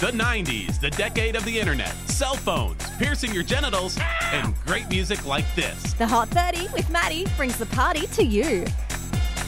The 90s, the decade of the internet, cell phones, piercing your genitals, and great music like this. The Hot 30 with Maddie brings the party to you.